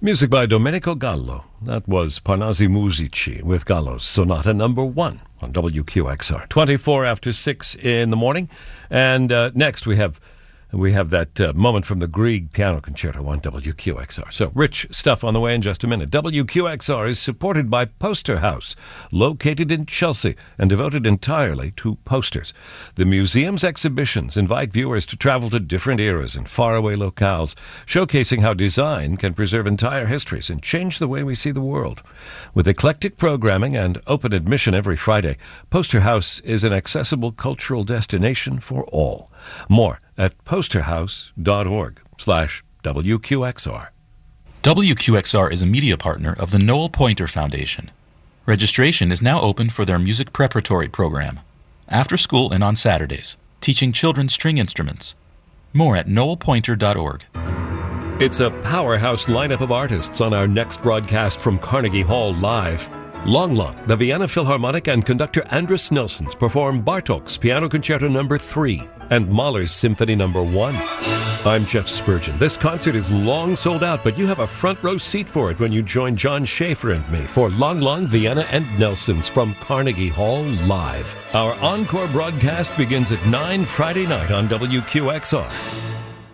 Music by Domenico Gallo. That was Parnasi Musici with Gallo's Sonata Number 1 on WQXR. 24 after 6 in the morning. And next we have that moment from the Grieg Piano Concerto on WQXR. So rich stuff on the way in just a minute. WQXR is supported by Poster House, located in Chelsea and devoted entirely to posters. The museum's exhibitions invite viewers to travel to different eras and faraway locales, showcasing how design can preserve entire histories and change the way we see the world. With eclectic programming and open admission every Friday, Poster House is an accessible cultural destination for all. More at posterhouse.org/WQXR. WQXR is a media partner of the Noel Pointer Foundation. Registration is now open for their music preparatory program, after school and on Saturdays, teaching children string instruments. More at noelpointer.org. It's a powerhouse lineup of artists on our next broadcast from Carnegie Hall Live. Long Long, the Vienna Philharmonic and conductor Andris Nilssons perform Bartók's Piano Concerto No. 3 and Mahler's Symphony No. 1. I'm Jeff Spurgeon. This concert is long sold out, but you have a front row seat for it when you join John Schaefer and me for Long Long, Vienna and Nelsons from Carnegie Hall Live. Our encore broadcast begins at 9 Friday night on WQXR.